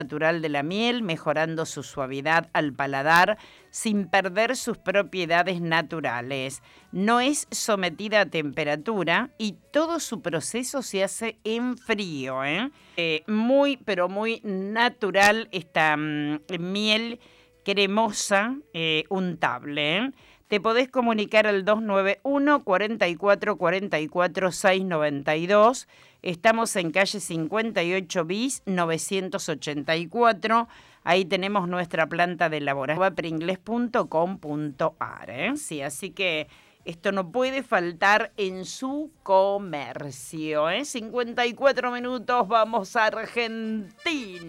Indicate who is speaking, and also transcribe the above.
Speaker 1: natural de la miel, mejorando su suavidad al paladar sin perder sus propiedades naturales. No es sometida a temperatura y todo su proceso se hace en frío. Muy, pero muy natural esta miel cremosa, untable. Te podés comunicar al 291 44 44 692. Estamos en calle 58 bis 984. Ahí tenemos nuestra planta de elaboración pringles.com.ar. Sí, así que esto no puede faltar en su comercio. 54 minutos, vamos a Argentina.